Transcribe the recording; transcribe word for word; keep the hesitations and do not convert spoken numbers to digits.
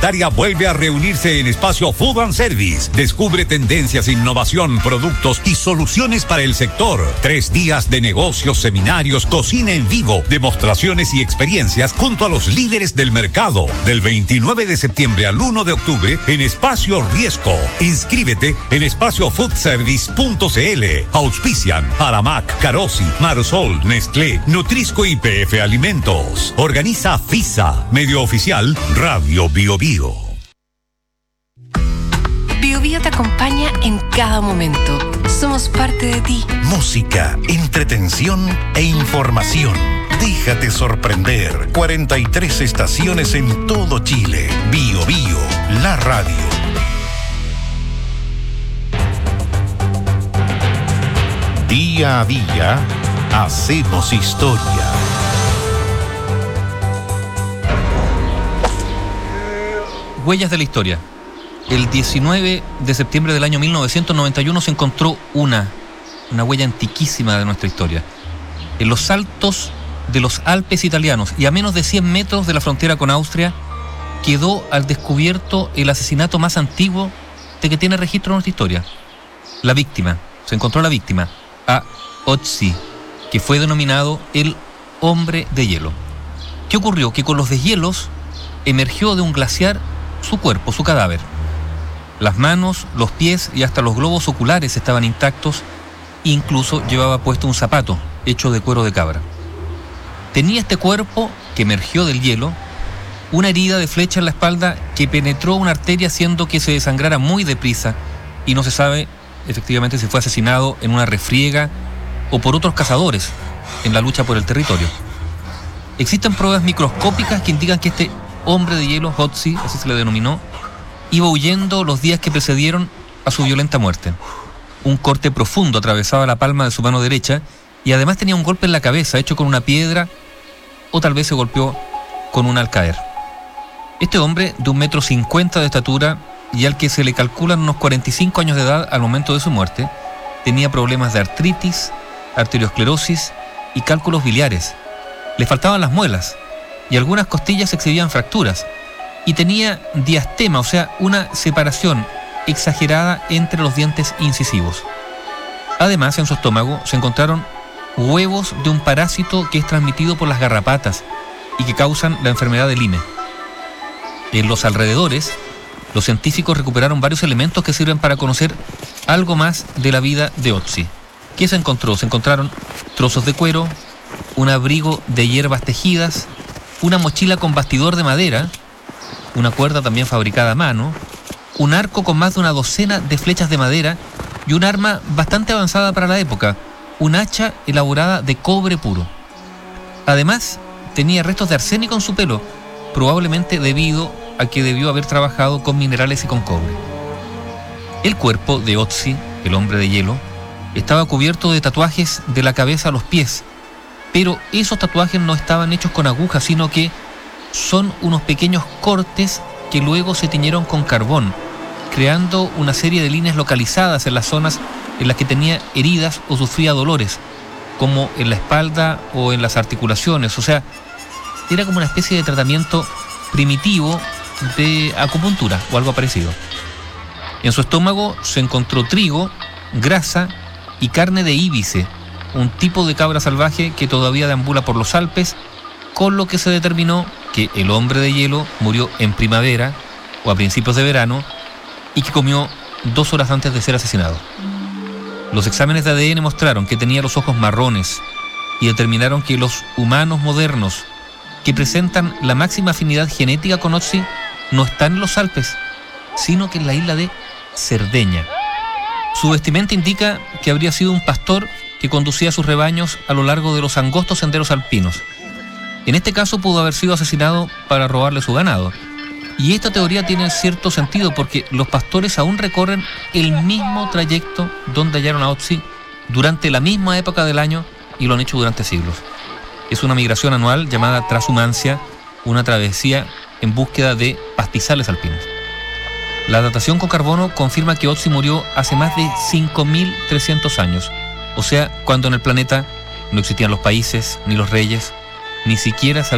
alimentaria vuelve a reunirse en Espacio Food and Service. Descubre tendencias, innovación, productos y soluciones para el sector. Tres días de negocios, seminarios, cocina en vivo, demostraciones y experiencias junto a los líderes del mercado. Del veintinueve de septiembre al uno de octubre en Espacio Riesco. Inscríbete en espacio food service punto c l. Auspician Aramac, Carosi, Marsol, Nestlé, Nutrisco y P F Alimentos. Organiza FISA, medio oficial Radio Bio Bio. Bio Bio te acompaña en cada momento. Somos parte de ti. Música, entretención e información. Déjate sorprender. cuarenta y tres estaciones en todo Chile. Bio Bio, la radio. Día a día, hacemos historia. Huellas de la historia. El diecinueve de septiembre del año mil novecientos noventa y uno se encontró una, una huella antiquísima de nuestra historia. En los altos de los Alpes italianos y a menos de cien metros de la frontera con Austria, quedó al descubierto el asesinato más antiguo de que tiene registro nuestra historia. La víctima, se encontró la víctima, a Ötzi, que fue denominado el hombre de hielo. ¿Qué ocurrió? Que con los deshielos emergió de un glaciar su cuerpo, su cadáver. Las manos, los pies y hasta los globos oculares estaban intactos, incluso llevaba puesto un zapato hecho de cuero de cabra. Tenía este cuerpo, que emergió del hielo, una herida de flecha en la espalda que penetró una arteria haciendo que se desangrara muy deprisa, y no se sabe efectivamente si fue asesinado en una refriega o por otros cazadores en la lucha por el territorio. Existen pruebas microscópicas que indican que este hombre de hielo, Ötzi, así se le denominó, iba huyendo los días que precedieron a su violenta muerte. Un corte profundo atravesaba la palma de su mano derecha y además tenía un golpe en la cabeza hecho con una piedra, o tal vez se golpeó con una al caer. Este hombre, de un metro cincuenta de estatura y al que se le calculan unos cuarenta y cinco años de edad al momento de su muerte, tenía problemas de artritis, arteriosclerosis y cálculos biliares. Le faltaban las muelas y algunas costillas exhibían fracturas, y tenía diastema, o sea, una separación exagerada entre los dientes incisivos. Además, en su estómago se encontraron huevos de un parásito que es transmitido por las garrapatas y que causan la enfermedad de Lyme. En los alrededores, los científicos recuperaron varios elementos que sirven para conocer algo más de la vida de Ötzi. ¿Qué se encontró? Se encontraron trozos de cuero, un abrigo de hierbas tejidas, una mochila con bastidor de madera, una cuerda también fabricada a mano, un arco con más de una docena de flechas de madera y un arma bastante avanzada para la época, un hacha elaborada de cobre puro. Además, tenía restos de arsénico en su pelo, probablemente debido a que debió haber trabajado con minerales y con cobre. El cuerpo de Ötzi, el hombre de hielo, estaba cubierto de tatuajes de la cabeza a los pies, pero esos tatuajes no estaban hechos con agujas, sino que son unos pequeños cortes que luego se tiñeron con carbón, creando una serie de líneas localizadas en las zonas en las que tenía heridas o sufría dolores, como en la espalda o en las articulaciones. O sea, era como una especie de tratamiento primitivo de acupuntura o algo parecido. En su estómago se encontró trigo, grasa y carne de íbice, un tipo de cabra salvaje que todavía deambula por los Alpes, con lo que se determinó que el hombre de hielo murió en primavera o a principios de verano y que comió dos horas antes de ser asesinado. Los exámenes de A D N mostraron que tenía los ojos marrones y determinaron que los humanos modernos que presentan la máxima afinidad genética con Ötzi no están en los Alpes, sino que en la isla de Cerdeña. Su vestimenta indica que habría sido un pastor que conducía sus rebaños a lo largo de los angostos senderos alpinos. En este caso pudo haber sido asesinado para robarle su ganado. Y esta teoría tiene cierto sentido porque los pastores aún recorren el mismo trayecto donde hallaron a Ötzi durante la misma época del año y lo han hecho durante siglos. Es una migración anual llamada transhumancia, una travesía en búsqueda de pastizales alpinos. La datación con carbono confirma que Ötzi murió hace más de cinco mil trescientos años, o sea, cuando en el planeta no existían los países, ni los reyes, ni siquiera sabían